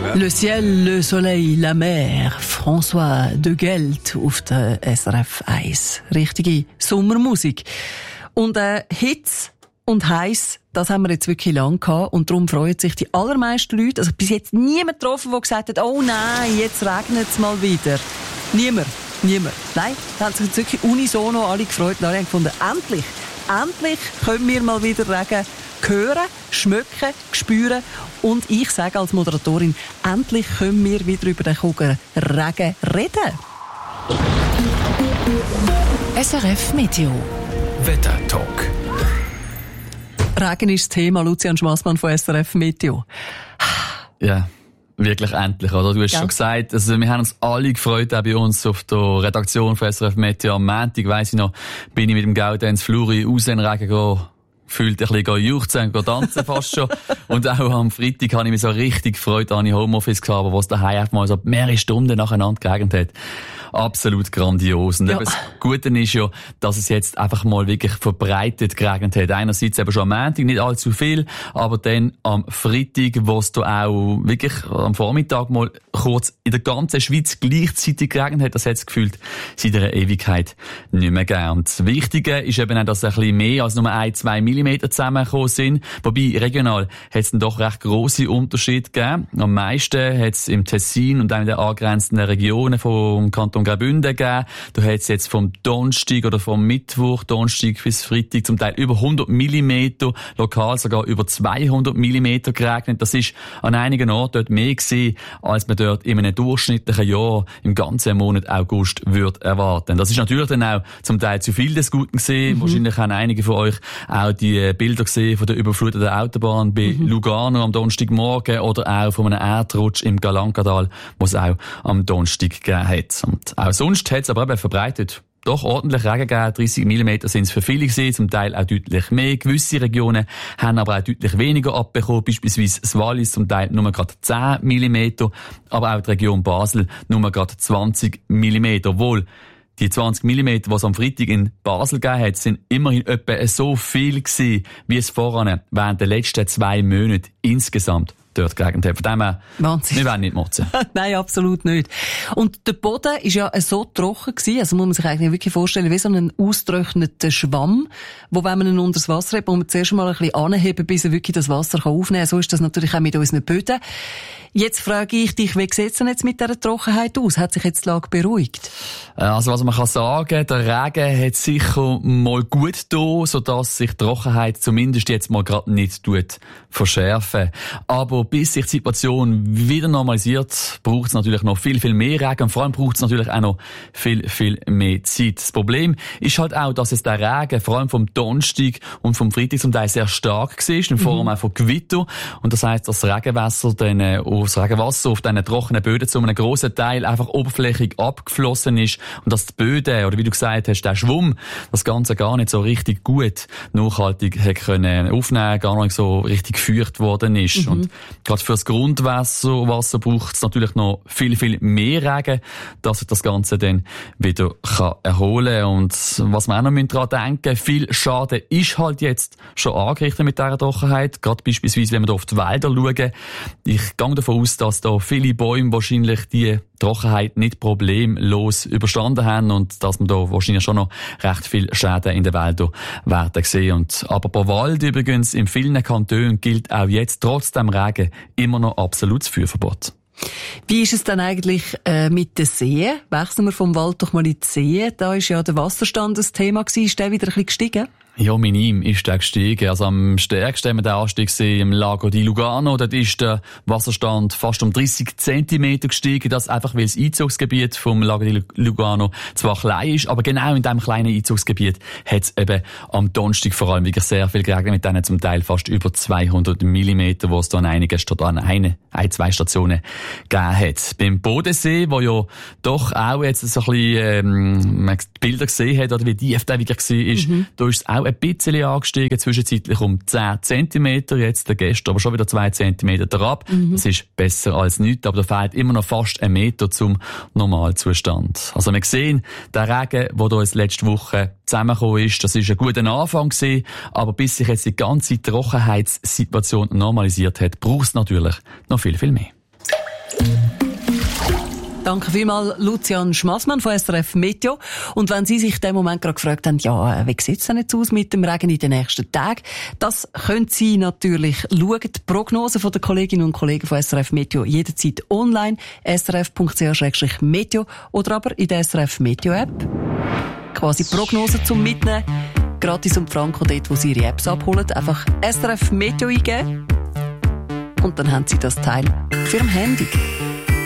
Le ciel, le soleil, la mer. François de Gelt auf der SRF 1. Richtige Sommermusik. Und Hitze und heiß, das haben wir jetzt wirklich lang gehabt. Und darum freuen sich die allermeisten Leute. Also bis jetzt niemand getroffen, der gesagt hat, oh nein, jetzt regnet es mal wieder. Niemand. Nein, da haben sich jetzt wirklich unisono alle gefreut. Und alle haben gefunden, endlich können wir mal wieder Regen hören, schmecken, spüren. Und ich sage als Moderatorin, endlich können wir wieder über den Regen reden. SRF Meteo. Wettertalk. Regen ist das Thema. Lucian Schmassmann von SRF Meteo. Ja, wirklich endlich, oder? Du hast schon gesagt, also wir haben uns alle gefreut, auch bei uns auf der Redaktion von SRF Meteo. Am Montag, weiss ich noch, bin ich mit dem Gaudenz Fluri raus in den Regen gegangen. Gefühlt ein bisschen juchzen, tanzen fast schon. Und auch am Freitag habe ich mich so richtig gefreut, da ich Homeoffice gehabt, aber was daheim einfach mal so mehrere Stunden nacheinander geregnet hat. Absolut grandios. Und das Gute ist ja, dass es jetzt einfach mal wirklich verbreitet geregnet hat. Einerseits eben schon am Montag, nicht allzu viel, aber dann am Freitag, wo es da auch wirklich am Vormittag mal kurz in der ganzen Schweiz gleichzeitig geregnet hat, das hat es gefühlt seit einer Ewigkeit nicht mehr gegeben. Und das Wichtige ist eben auch, dass ein bisschen mehr als nur 1-2 Millimeter zusammengekommen sind. Wobei, regional hat es dann doch recht grosse Unterschiede gegeben. Am meisten hat es im Tessin und auch in den angrenzenden Regionen vom Kanton Graubünden gegeben. Da hat es jetzt vom Donnerstag oder vom Mittwoch, Donnerstag bis Freitag zum Teil über 100 Millimeter, lokal sogar über 200 Millimeter geregnet. Das ist an einigen Orten dort mehr gewesen, als man dort in einem durchschnittlichen Jahr im ganzen Monat August würde erwarten. Das ist natürlich dann auch zum Teil zu viel des Guten gewesen. Wahrscheinlich haben einige von euch auch die Bilder gesehen von der überfluteten Autobahn bei Lugano am Donnerstagmorgen oder auch von einem Erdrutsch im Galankadal, was es auch am Donnerstag gegeben hat. Und auch sonst hat es aber eben verbreitet doch ordentlich Regen gegeben. 30 mm sind es für viele gewesen, zum Teil auch deutlich mehr. Gewisse Regionen haben aber auch deutlich weniger abbekommen, beispielsweise das Wallis zum Teil nur gerade 10 mm, aber auch die Region Basel nur gerade 20 mm. Obwohl die 20 mm, die es am Freitag in Basel gegeben hat, sind immerhin etwa so viel gewesen, wie es voran während der letzten 2 Monate insgesamt dort geregnet hat. Von dem her, wir wollen nicht motzen. Nein, absolut nicht. Und der Boden ist ja so trocken gewesen, also muss man sich eigentlich wirklich vorstellen, wie so ein ausgetrockneter Schwamm, wo wenn man ihn unter das Wasser hat, muss man zuerst mal ein bisschen anheben, bis er wirklich das Wasser aufnehmen kann. So ist das natürlich auch mit unseren Böden. Jetzt frage ich dich, wie sieht es denn jetzt mit dieser Trockenheit aus? Hat sich jetzt die Lage beruhigt? Also was man kann sagen, der Regen hat sicher mal gut getan, sodass sich die Trockenheit zumindest jetzt mal gerade nicht verschärfen. Aber bis sich die Situation wieder normalisiert, braucht es natürlich noch viel, viel mehr Regen. Und vor allem braucht es natürlich auch noch viel, viel mehr Zeit. Das Problem ist halt auch, dass es der Regen vor allem vom Donnerstag und vom Freitag zum Teil sehr stark war, in Form auch von Gewitter. Und das heisst, dass das Regenwasser dann das Regenwasser auf diesen trockenen Böden zu einem grossen Teil einfach oberflächlich abgeflossen ist und dass die Böden, oder wie du gesagt hast, der Schwumm, das Ganze gar nicht so richtig gut nachhaltig hat können aufnehmen, gar nicht so richtig geführt worden ist. Und gerade fürs Grundwasser braucht es natürlich noch viel, viel mehr Regen, dass sich das Ganze dann wieder erholen kann. Und was wir auch noch daran denken, viel Schaden ist halt jetzt schon angerichtet mit dieser Trockenheit. Gerade beispielsweise, wenn wir da auf die Wälder schauen. Ich gehe davon aus, dass da viele Bäume wahrscheinlich die Trockenheit nicht problemlos überstanden haben und dass man da wahrscheinlich schon noch recht viel Schäden in den Wäldern werden sehen. Und aber bei Wald übrigens in vielen Kantonen gilt auch jetzt trotz dem Regen immer noch absolutes Feuerverbot. Wie ist es dann eigentlich mit den Seen? Wechseln wir vom Wald doch mal in die Seen. Da ist ja der Wasserstand das Thema gewesen. Ist der wieder ein bisschen gestiegen? Ja, minim ist der gestiegen. Also am stärksten haben wir den Anstieg gesehen im Lago di Lugano. Dort ist der Wasserstand fast um 30 cm gestiegen. Das einfach, weil das Einzugsgebiet vom Lago di Lugano zwar klein ist, aber genau in diesem kleinen Einzugsgebiet hat es eben am Donnerstag vor allem wirklich sehr viel geregnet, mit denen zum Teil fast über 200 mm, wo es da an einigen zwei Stationen gegeben hat. Beim Bodensee, wo ja doch auch jetzt so ein bisschen, man die Bilder gesehen hat, oder wie tief der wirklich war, da ist es auch ein bisschen angestiegen, zwischenzeitlich um 10 cm, jetzt gestern aber schon wieder 2 cm ab. Das ist besser als nichts, aber da fehlt immer noch fast 1 Meter zum Normalzustand. Also wir sehen, der Regen, der da jetzt letzte Woche zusammengekommen ist, das ist ein guter Anfang gewesen, aber bis sich jetzt die ganze Trockenheitssituation normalisiert hat, braucht es natürlich noch viel, viel mehr. Danke vielmals, Lucian Schmassmann von SRF Meteo. Und wenn Sie sich in dem Moment gerade gefragt haben, ja, wie sieht es denn jetzt aus mit dem Regen in den nächsten Tagen? Das können Sie natürlich schauen. Die Prognose der Kolleginnen und Kollegen von SRF Meteo jederzeit online, srf.ch/meteo oder aber in der SRF Meteo App. Quasi Prognose zum Mitnehmen. Gratis und franko dort, wo Sie Ihre Apps abholen. Einfach SRF Meteo eingeben. Und dann haben Sie das Teil für Ihr Handy.